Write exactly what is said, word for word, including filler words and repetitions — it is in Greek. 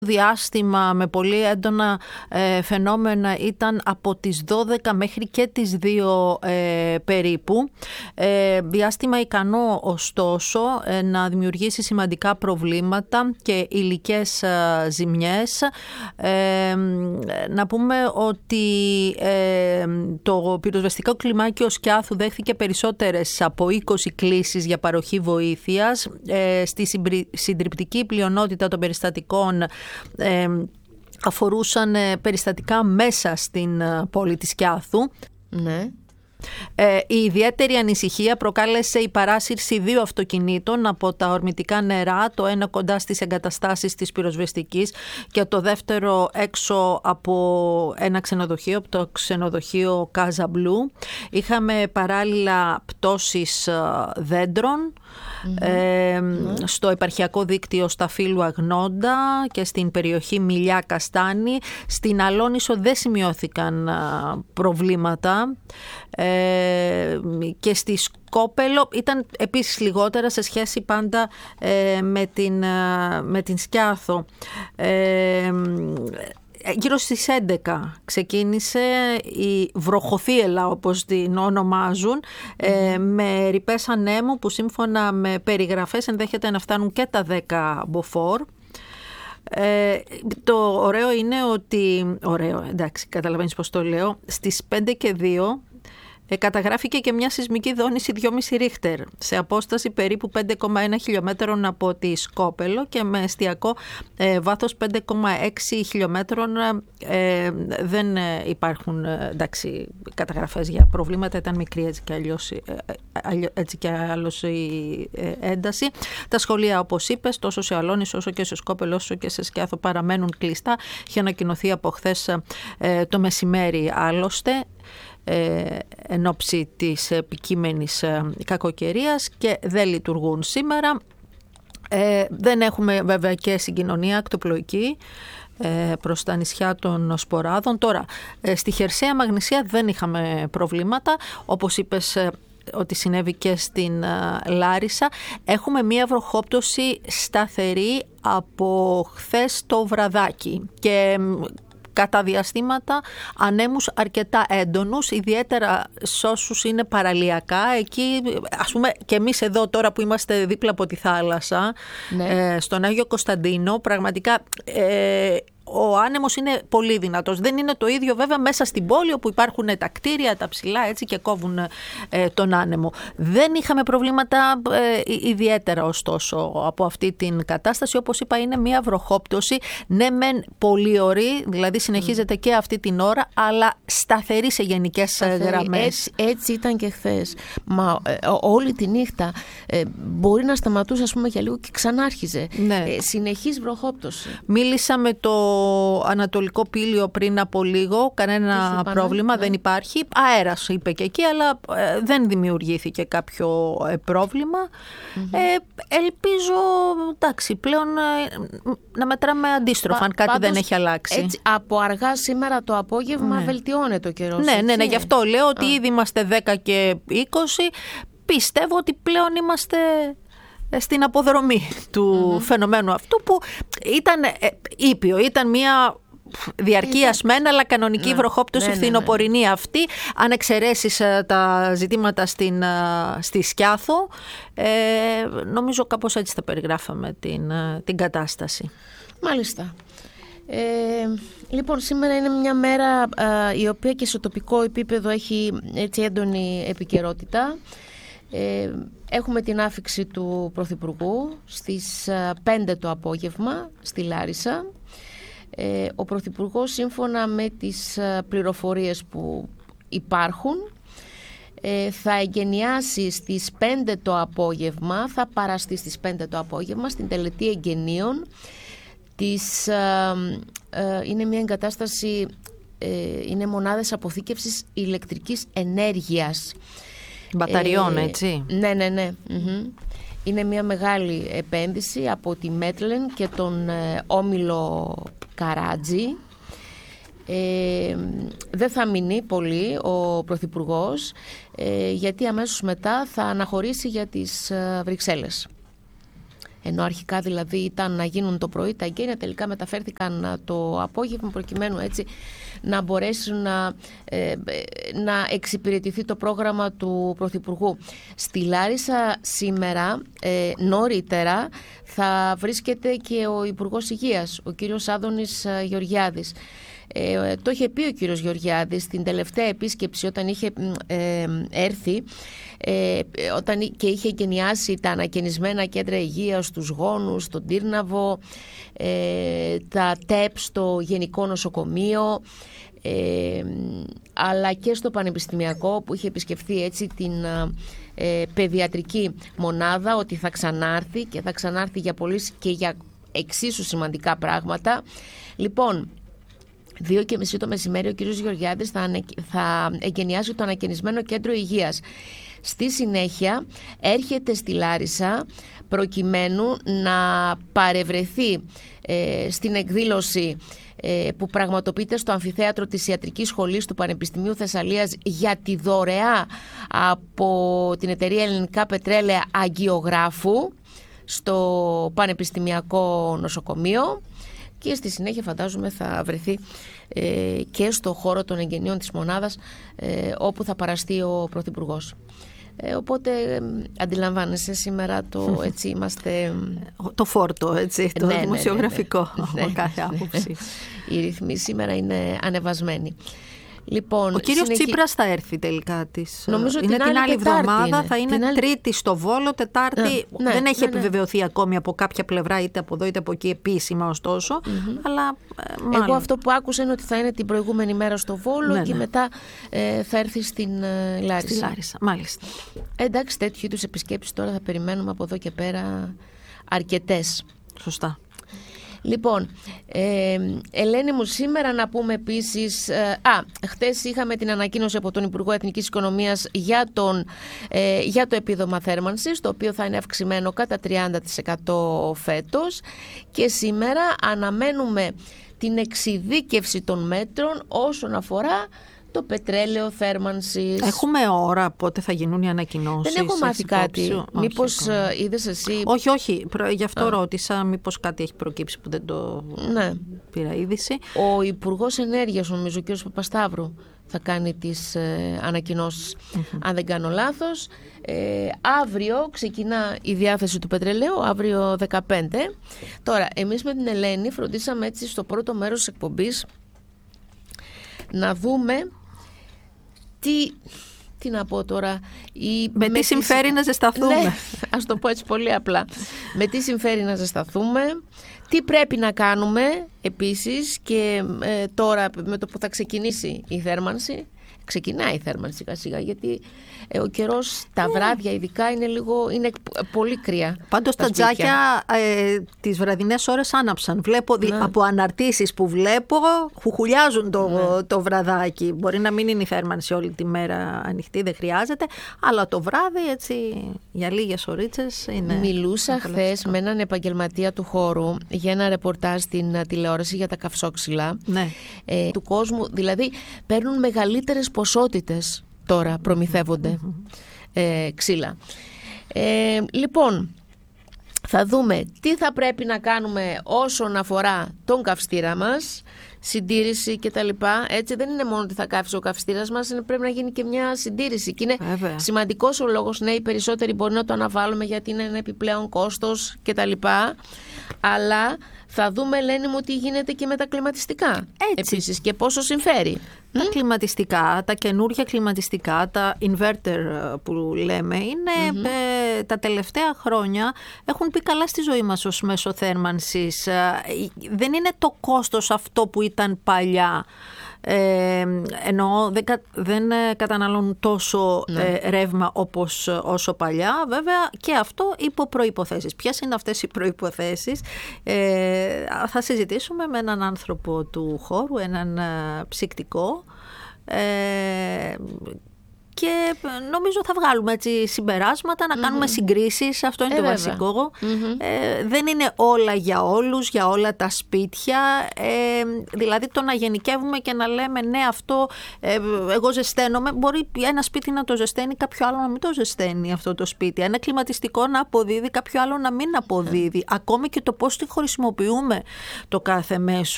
διάστημα με πολύ έντονα ε, φαινόμενα ήταν από τις δώδεκα μέχρι και τις δύο ε, περίπου. Ε, διάστημα ικανό ωστόσο ε, να δημιουργήσει σημαντικά προβλήματα και υλικές ε, ζημιές. Ε, να πούμε ότι ε, το πυροσβεστικό κλιμάκιο Σκιάθου δέχθηκε περισσότερες από είκοσι κλήσεις για παροχή βοήθειας. Ε, στη συντριπτική πλειονότητα των περιστατικών Ε, αφορούσαν ε, περιστατικά μέσα στην ε, πόλη της Σκιάθου. Ναι. Ε, η ιδιαίτερη ανησυχία προκάλεσε η παράσυρση δύο αυτοκινήτων από τα ορμητικά νερά, το ένα κοντά στις εγκαταστάσεις της πυροσβεστικής και το δεύτερο έξω από ένα ξενοδοχείο, από το ξενοδοχείο Κάζα Μπλου. Είχαμε παράλληλα πτώσεις δέντρων mm-hmm. ε, mm-hmm. στο επαρχιακό δίκτυο Σταφύλου Αγνόντα και στην περιοχή Μιλιά Καστάνη. Στην Αλόνισο δεν σημειώθηκαν προβλήματα. Ε, και στη Σκόπελο ήταν επίσης λιγότερα σε σχέση πάντα ε, με, την, με την Σκιάθο. Ε, γύρω στις έντεκα ξεκίνησε η βροχοθύελα, όπως την ονομάζουν, ε, με ρηπές ανέμου που σύμφωνα με περιγραφές ενδέχεται να φτάνουν και τα δέκα μποφόρ. Ε, το ωραίο είναι ότι, ωραίο εντάξει καταλαβαίνεις πως το λέω, στις πέντε και δύο Ε, καταγράφηκε και μια σεισμική δόνηση δυόμισι ρίχτερ σε απόσταση περίπου πέντε κόμμα ένα χιλιόμετρων από τη Σκόπελο και με εστιακό ε, βάθος πέντε κόμμα έξι χιλιόμετρων. Ε, δεν ε, υπάρχουν ε, εντάξει, καταγραφές για προβλήματα, ήταν μικρή έτσι και αλλιώς, ε, έτσι και άλλως η ε, ένταση. Τα σχολεία, όπως είπες, τόσο σε Αλόνισο όσο και σε Σκόπελο όσο και σε Σκιάθο παραμένουν κλειστά. Είχε ανακοινωθεί από χθες ε, το μεσημέρι άλλωστε, Ε, εν ώψη της επικείμενης ε, κακοκαιρίας, και δεν λειτουργούν σήμερα. Ε, δεν έχουμε βέβαια και συγκοινωνία ακτοπλοϊκή ε, προς τα νησιά των Σποράδων. Τώρα, ε, στη Χερσαία Μαγνησία δεν είχαμε προβλήματα, όπως είπες ε, ότι συνέβη και στην ε, Λάρισα. Έχουμε μία βροχόπτωση σταθερή από χθες το βραδάκι και κατά διαστήματα ανέμους αρκετά έντονους, ιδιαίτερα σε όσους είναι παραλιακά. Εκεί, ας πούμε, και εμείς εδώ τώρα που είμαστε δίπλα από τη θάλασσα, ναι. ε, στον Άγιο Κωνσταντίνο, πραγματικά ε, ο άνεμος είναι πολύ δυνατός. Δεν είναι το ίδιο βέβαια μέσα στην πόλη, όπου υπάρχουν τα κτίρια, τα ψηλά έτσι και κόβουν ε, τον άνεμο. Δεν είχαμε προβλήματα ε, ιδιαίτερα ωστόσο από αυτή την κατάσταση. Όπως είπα, είναι μια βροχόπτωση, ναι μεν πολύ ωρή, δηλαδή συνεχίζεται mm. και αυτή την ώρα, αλλά σταθερή σε γενικές σταθερή. γραμμές. Έτσι, έτσι ήταν και χθες. Μα ε, όλη τη νύχτα ε, μπορεί να σταματούσε, ας πούμε, για λίγο και ξανάρχιζε. Ναι. Ε, συνεχής βροχόπτωση. Μίλησα με το Ανατολικό Πήλιο πριν από λίγο, κανένα πρόβλημα, ναι. δεν υπάρχει. Αέρας είπε και εκεί, αλλά ε, δεν δημιουργήθηκε κάποιο ε, πρόβλημα. Mm-hmm. Ε, ελπίζω, εντάξει, πλέον ε, να μετράμε αντίστροφα, Πα, αν κάτι πάντως, δεν έχει αλλάξει. Έτσι, από αργά σήμερα το απόγευμα ναι. βελτιώνεται ο καιρός. Ναι, ναι, ναι, γι' αυτό λέω ότι Α. ήδη είμαστε δέκα και είκοσι. Πιστεύω ότι πλέον είμαστε στην αποδρομή του mm-hmm. φαινομένου αυτού, που ήταν ε, ήπιο, ήταν μια διαρκείας μεν, αλλά κανονική ναι, βροχόπτωση ναι, ναι, φθινοπορεινή ναι. αυτή, αν εξαιρέσεις τα ζητήματα στην, στη Σκιάθο. Ε, νομίζω κάπως έτσι θα περιγράφαμε την, την κατάσταση. Μάλιστα. Ε, λοιπόν, σήμερα είναι μια μέρα α, η οποία και σε τοπικό επίπεδο έχει έτσι έντονη επικαιρότητα. Ε, έχουμε την άφιξη του Πρωθυπουργού στις πέντε το απόγευμα στη Λάρισα. Ε, ο Πρωθυπουργός, σύμφωνα με τις πληροφορίες που υπάρχουν, ε, θα εγκαινιάσει στις πέντε το απόγευμα, θα παραστεί στις πέντε το απόγευμα στην τελετή εγγενείων της, ε, ε, είναι μια εγκατάσταση, ε, είναι μονάδες αποθήκευσης ηλεκτρικής ενέργειας. Μπαταριών, ε, έτσι. Ναι, ναι, ναι. Mm-hmm. Είναι μια μεγάλη επένδυση από τη Μέτλεν και τον ε, όμιλο Καράτζη. Ε, δεν θα μείνει πολύ ο Πρωθυπουργός, ε, γιατί αμέσως μετά θα αναχωρήσει για τις ε, Βρυξέλλες. ενώ αρχικά δηλαδή ήταν να γίνουν το πρωί τα εγγένεια, τελικά μεταφέρθηκαν το απόγευμα προκειμένου έτσι να μπορέσουν να, ε, να εξυπηρετηθεί το πρόγραμμα του Πρωθυπουργού. Στη Λάρισα σήμερα ε, νωρίτερα θα βρίσκεται και ο Υπουργός Υγείας, ο κύριος Άδωνης Γεωργιάδης. Ε, το είχε πει ο κύριος Γεωργιάδης στην τελευταία επίσκεψη όταν είχε ε, έρθει ε, όταν και είχε εγκαινιάσει τα ανακαινισμένα κέντρα υγείας στους Γόνους, στον Τύρναβο, ε, τα ΤΕΠ στο Γενικό Νοσοκομείο, ε, αλλά και στο Πανεπιστημιακό που είχε επισκεφθεί έτσι την ε, παιδιατρική μονάδα, ότι θα ξανάρθει και θα ξανάρθει για πολύ και για εξίσου σημαντικά πράγματα. Λοιπόν, δύο και μισή το μεσημέρι ο κύριος Γεωργιάδης θα, ανε... θα εγκαινιάσει το ανακαινισμένο κέντρο υγείας. Στη συνέχεια έρχεται στη Λάρισα προκειμένου να παρευρεθεί ε, στην εκδήλωση ε, που πραγματοποιείται στο αμφιθέατρο της Ιατρικής Σχολής του Πανεπιστημίου Θεσσαλίας για τη δωρεά από την εταιρεία Ελληνικά Πετρέλαια Αγγιογράφου στο Πανεπιστημιακό Νοσοκομείο. Και στη συνέχεια φαντάζομαι θα βρεθεί ε, και στο χώρο των εγγενείων της μονάδας ε, όπου θα παραστεί ο Πρωθυπουργός. Ε, οπότε ε, αντιλαμβάνεσαι σήμερα το έτσι είμαστε... Το φόρτο έτσι, το ναι, δημοσιογραφικό ναι, ναι, ναι, από κάθε ναι, άποψη. Ναι. Η ρυθμή σήμερα είναι ανεβασμένη. Λοιπόν, ο κύριος συνεχί... Τσίπρας θα έρθει τελικά της. Νομίζω είναι την την άλλη εβδομάδα, είναι. θα είναι άλλη... Τρίτη στο Βόλο, Τετάρτη. Ναι, δεν ναι, έχει ναι, επιβεβαιωθεί ναι. ακόμη από κάποια πλευρά, είτε από εδώ είτε από εκεί επίσημα ωστόσο. Mm-hmm. Αλλά, ε, εγώ αυτό που άκουσα είναι ότι θα είναι την προηγούμενη μέρα στο Βόλο, ναι, και ναι. μετά ε, θα έρθει στην ε, Λάρισα. Στη Λάρισα, μάλιστα. Ε, εντάξει, τέτοιου είδους επισκέψεις τώρα θα περιμένουμε από εδώ και πέρα αρκετές. Σωστά. Λοιπόν, ε, Ελένη μου, σήμερα να πούμε επίσης, ε, α, χτες είχαμε την ανακοίνωση από τον Υπουργό Εθνικής Οικονομίας για, τον, ε, για το επίδομα θέρμανσης, το οποίο θα είναι αυξημένο κατά τριάντα τοις εκατό φέτος, και σήμερα αναμένουμε την εξειδίκευση των μέτρων όσον αφορά το πετρέλαιο θέρμανσης. Έχουμε ώρα πότε θα γίνουν οι ανακοινώσεις? Δεν έχω μάθει κάτι. Μήπως είδες εσύ? Όχι, όχι. Γι' αυτό Α. ρώτησα. Μήπως κάτι έχει προκύψει που δεν το ναι. πήρα είδηση. Ο Υπουργός Ενέργειας, νομίζω, ο κ. Παπασταύρου, θα κάνει τις ε, ανακοινώσεις, mm-hmm. αν δεν κάνω λάθος. Ε, αύριο ξεκινά η διάθεση του πετρελαίου, αύριο δεκαπέντε. Τώρα, εμείς με την Ελένη φροντίσαμε έτσι στο πρώτο μέρος της εκπομπής να δούμε τι, τι να πω τώρα. Η, με, με τι συμφέρει τι... να ζεσταθούμε. Ναι, ας το πω έτσι πολύ απλά. Με τι συμφέρει να ζεσταθούμε, τι πρέπει να κάνουμε επίσης, και ε, τώρα με το που θα ξεκινήσει η θέρμανση. Ξεκινάει η θέρμανση σιγά σιγά, γιατί ε, ο καιρός τα yeah. βράδια ειδικά είναι, λίγο, είναι πολύ κρύα. Πάντως τα, τα τζάκια ε, τις βραδινές ώρες άναψαν. Βλέπω ναι. από αναρτήσεις που βλέπω χουχουλιάζουν το, ναι. το βραδάκι. Μπορεί να μην είναι η θέρμανση όλη τη μέρα ανοιχτή, δεν χρειάζεται, αλλά το βράδυ έτσι για λίγες ωρίτσες είναι. Μιλούσα χθες με έναν επαγγελματία του χώρου για ένα ρεπορτάζ στην τηλεόραση για τα καυσόξυλα ναι. ε, του κόσμου. Δηλαδή παίρνουν μεγαλύτερες ποσότητες τώρα, προμηθεύονται mm-hmm. ε, ξύλα. Ε, λοιπόν, θα δούμε τι θα πρέπει να κάνουμε όσον αφορά τον καυστήρα μας, συντήρηση και τα λοιπά. Έτσι δεν είναι μόνο ότι θα καύσει ο καυστήρας μας, πρέπει να γίνει και μια συντήρηση. Και είναι Βέβαια. σημαντικός ο λόγος, ναι, οι περισσότεροι μπορεί να το αναβάλουμε γιατί είναι ένα επιπλέον κόστος και τα λοιπά. Αλλά θα δούμε, Ελένη μου, τι γίνεται και με τα κλιματιστικά. Έτσι. Επίσης, και πόσο συμφέρει. Τα mm? κλιματιστικά, τα καινούργια κλιματιστικά, τα inverter που λέμε, είναι mm-hmm. ε, τα τελευταία χρόνια έχουν πει καλά στη ζωή μας ως μέσο θέρμανσης. Ε, δεν είναι το κόστος αυτό που ήταν παλιά. Ε, εννοώ δεν, δεν καταναλώνουν τόσο ναι. ε, ρεύμα όπως όσο παλιά, βέβαια, και αυτό υπό προϋποθέσεις. Ποιες είναι αυτές οι προϋποθέσεις? Ε, θα συζητήσουμε με έναν άνθρωπο του χώρου, έναν ε, ψυκτικό, ε, και νομίζω θα βγάλουμε έτσι συμπεράσματα, να κάνουμε mm-hmm. συγκρίσεις, αυτό είναι ε, το βέβαια. βασικό. Mm-hmm. Ε, δεν είναι όλα για όλους, για όλα τα σπίτια, ε, δηλαδή το να γενικεύουμε και να λέμε ναι αυτό ε, εγώ ζεσταίνομαι, μπορεί ένα σπίτι να το ζεσταίνει, κάποιο άλλο να μην το ζεσταίνει αυτό το σπίτι, ένα κλιματιστικό να αποδίδει, κάποιο άλλο να μην αποδίδει, mm. ακόμη και το πώς τη χρησιμοποιούμε το κάθε μέσο